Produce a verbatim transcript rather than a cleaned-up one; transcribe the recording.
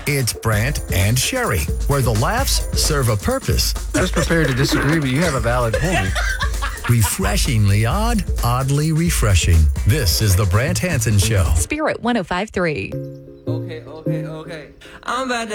It's Brant and Sherry, where the laughs serve a purpose. I was prepared to disagree, but you have a valid point. Refreshingly odd, oddly refreshing. This is the Brant Hansen Show. Spirit one oh five point three. Okay, okay, okay. I'm about to